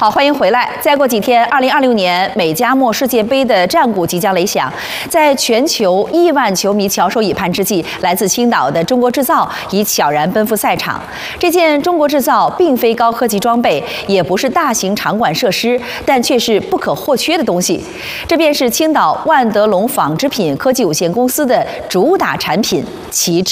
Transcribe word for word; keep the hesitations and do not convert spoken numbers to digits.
好，欢迎回来。再过几天，二零二六年美加墨世界杯的战鼓即将擂响。在全球亿万球迷翘首以盼之际，来自青岛的中国制造已悄然奔赴赛场。这件中国制造并非高科技装备，也不是大型场馆设施，但却是不可或缺的东西。这便是青岛万德龙纺织品科技有限公司的主打产品旗帜。